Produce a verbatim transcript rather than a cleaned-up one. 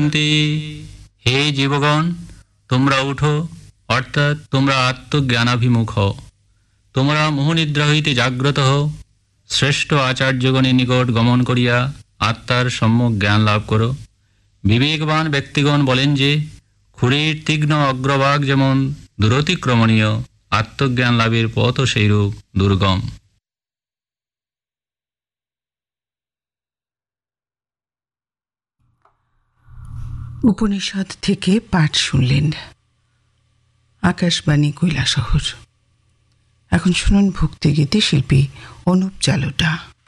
হে জীবগণ, তোমরা উঠো, অর্থাৎ তোমরা আত্মজ্ঞানাভিমুখ হও। তোমরা মোহনিদ্রা হইতে জাগ্রত হও, শ্রেষ্ঠ আচার্যগণের নিকট গমন করিয়া আত্মার সম্যক জ্ঞান লাভ করো। বিবেকবান ব্যক্তিগণ বলেন যে ক্ষুরের তীক্ষ্ণ অগ্রভাগ যেমন দূরতিক্রমণীয়, আত্মজ্ঞান লাভের পথও সেইরূপ দুর্গম। উপনিষদ থেকে পাঠ শুনলেন আকাশবাণী কৈলাসহর। এখন শুনুন ভক্তিগীতি শিল্পী অনুপ জালোটা।